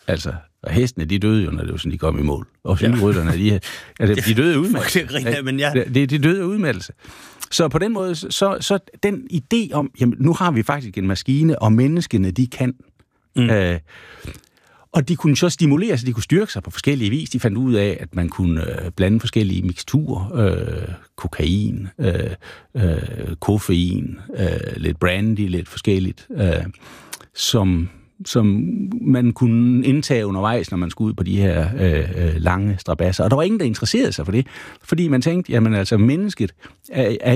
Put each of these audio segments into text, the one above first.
Altså, og hestene, de døde jo, når det var sådan, de kom i mål. Og cykelrytterne, de døde udmattelse. De døde udmattelse. Så på den måde, så den idé om, jamen, nu har vi faktisk en maskine, og menneskene, de kan. Og de kunne så stimulere sig, de kunne styrke sig på forskellige vis. De fandt ud af, at man kunne blande forskellige miksturer, kokain, koffein, lidt brandy, lidt forskelligt, som man kunne indtage undervejs, når man skulle ud på de her lange strabasser. Og der var ingen, der interesserede sig for det, fordi man tænkte, jamen altså, mennesket er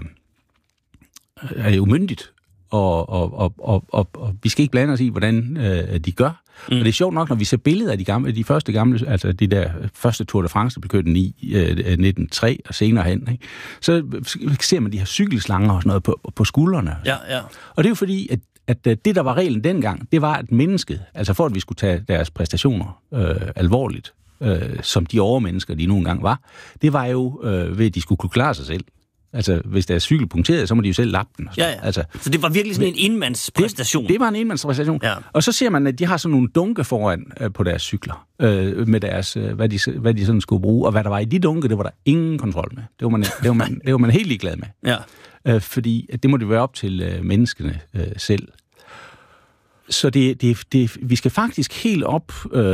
jo myndigt, og vi skal ikke blande os i, hvordan de gør. Og det er sjovt nok, når vi ser billeder af de første gamle, altså de der første Tour de France, der blev kørt i 1903 og senere hen, ikke? Så ser man de her cykelslanger og sådan noget på skuldrene. Ja. Og det er jo fordi, at det, der var reglen dengang, det var, at mennesket, altså for at vi skulle tage deres præstationer alvorligt, som de overmennesker, de nogle gange var, det var jo ved, at de skulle kunne klare sig selv. Altså, hvis deres cykel punkterede, så må de jo selv lappe den. Ja. Altså, så det var virkelig sådan en enmandspræstation? Det var en enmandspræstation. Ja. Og så ser man, at de har sådan nogle dunke foran på deres cykler, med deres, hvad de sådan skulle bruge. Og hvad der var i de dunke, det var der ingen kontrol med. Det var man helt ligeglad med. Ja. Fordi det må det være op til menneskene selv. Så vi skal faktisk helt op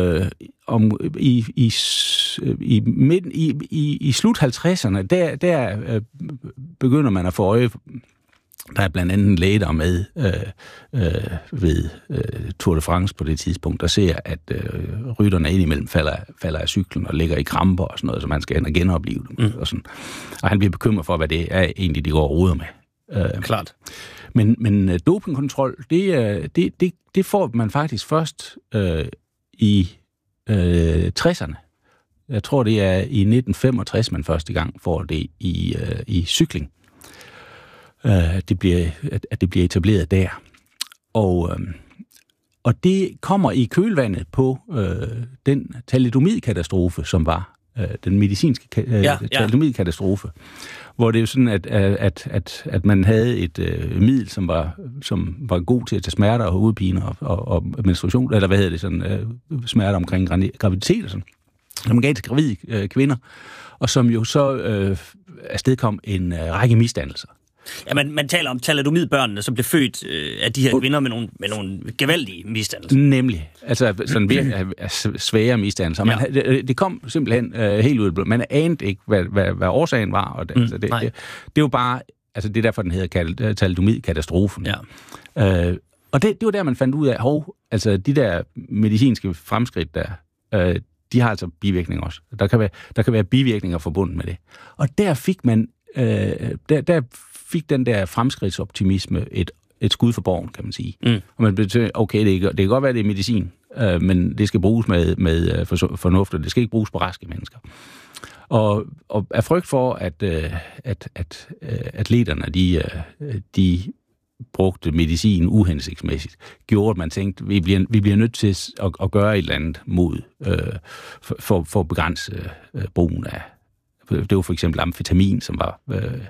i slut 50'erne, der begynder man at få øje. Der er blandt andet en læge, der er med ved Tour de France på det tidspunkt, der ser, at rytterne indimellem falder af cyklen og ligger i kramper og sådan noget, så man skal hen og genopleve dem. Og sådan. Og han bliver bekymret for, hvad det er egentlig, de går og roder med. Klart. Men dopingkontrol, det får man faktisk først i 60'erne. Jeg tror, det er i 1965, man første gang får det i cykling. At det bliver etableret der. Og det kommer i kølvandet på den thalidomidkatastrofe, som var den medicinske thalidomidkatastrofe, hvor det er jo sådan, at man havde et middel, som var god til at tage smerter og hovedpine og menstruation, eller hvad hedder det, sådan smerter omkring graviditet og sådan, som man gav til gravide kvinder, og som jo så afstedkom en række misdannelser. Ja, man taler om thalidomidbørnene, som blev født af de her kvinder med nogle gevaldige misdannelser. Nemlig. Altså sådan virkelig svære misdannelser. Ja. Det kom simpelthen helt ud. Man anede ikke, hvad årsagen var. Og det var bare, altså det er derfor, den hedder thalidomidkatastrofen. Ja. Og det var der, man fandt ud af, altså de der medicinske fremskridt der, de har altså bivirkninger også. Der kan være bivirkninger forbundet med det. Og der fik man der fik den der fremskridtsoptimisme et skud for borgen, kan man sige. Og man blev til, okay, det kan godt være, det er medicin, men det skal bruges med fornuft, og det skal ikke bruges på raske mennesker. Og af frygt for, at atleterne, de brugte medicin uhensigtsmæssigt, gjorde, at man tænkte, vi bliver nødt til at gøre et eller andet mod, for at begrænse brugen af. Det var for eksempel amfetamin, som var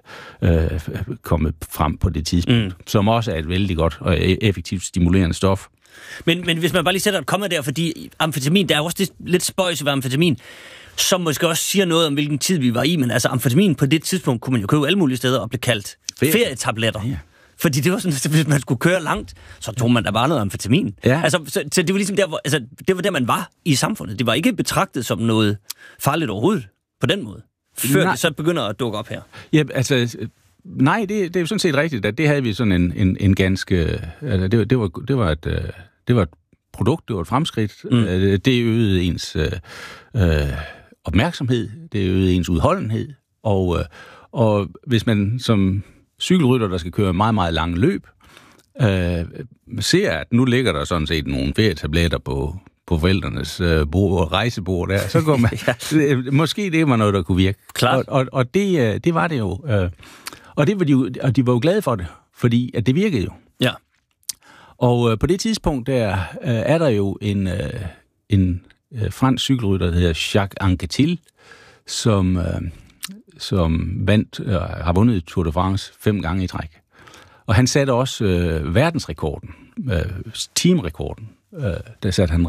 kommet frem på det tidspunkt, som også er et vældig godt og effektivt stimulerende stof. Men hvis man bare lige sætter et komma der, fordi amfetamin, der er også lidt spøjs ved amfetamin, som måske også siger noget om, hvilken tid vi var i, men altså amfetamin på det tidspunkt kunne man jo købe alle mulige steder og blive kaldt ferietabletter. Ja. Fordi det var sådan, at hvis man skulle køre langt, så tog man da bare noget amfetamin. Ja. Altså, så det var ligesom der, hvor, altså, det var der, man var i samfundet. Det var ikke betragtet som noget farligt overhovedet på den måde. Før det så begynder at dukke op her. Ja, altså, nej, det er jo sådan set rigtigt, at det havde vi sådan en ganske... Det var et produkt, det var et fremskridt. Det øgede ens opmærksomhed, det øgede ens udholdenhed, og hvis man som cykelrytter, der skal køre meget, meget lange løb, ser, at nu ligger der sådan set nogle ferietabletter på forældrenes rejsebord der, så går man... Måske det var noget, der kunne virke. Klart. Og det var det jo. Og de var jo glade for det, fordi at det virkede jo. Ja. Og på det tidspunkt der er der jo en fransk cykelrytter, der hedder Jacques Anquetil, som har vundet Tour de France 5 gange i træk. Og han satte også verdensrekorden, teamrekorden. Der satte han